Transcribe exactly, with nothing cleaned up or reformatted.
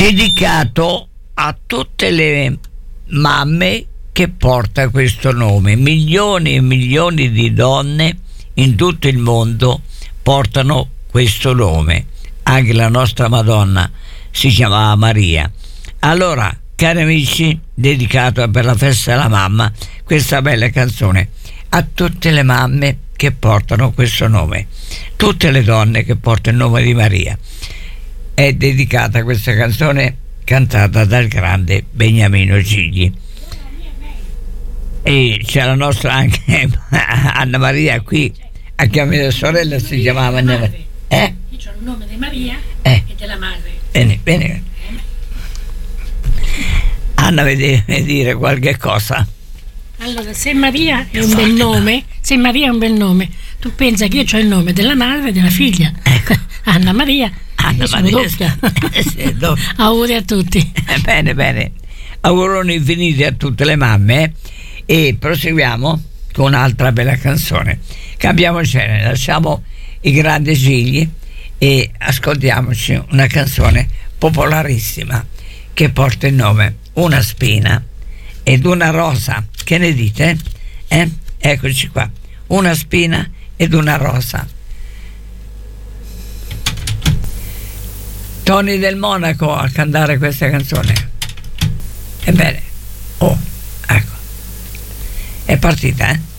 dedicato a tutte le mamme che porta questo nome. Milioni e milioni di donne in tutto il mondo portano questo nome. Anche la nostra Madonna si chiamava Maria. Allora, cari amici, dedicato per la festa della mamma questa bella canzone a tutte le mamme che portano questo nome, tutte le donne che portano il nome di Maria. È dedicata questa canzone cantata dal grande Beniamino Gigli. E c'è la nostra anche Anna Maria qui, anche a mia sorella si chiamava Anna Maria. Eh? Io ho il nome di Maria eh. e della madre. Bene, bene. Anna, vedi dire qualche cosa? Allora, se Maria è un bel nome, se Maria è un bel nome, tu pensa che io ho il nome della madre e della figlia. Ecco. Anna Maria. Anna Maria. Doppia. Sì, doppia. Auguri a tutti. Eh, bene, bene. Auguroni infiniti a tutte le mamme. E proseguiamo con un'altra bella canzone. Cambiamo genere, lasciamo i grandi Gigli e ascoltiamoci una canzone popolarissima che porta il nome Una spina ed una rosa. Che ne dite? Eh? Eccoci qua. Una spina ed una rosa. Tony del Monaco a cantare questa canzone. Ebbene, oh, ecco. È partita, eh?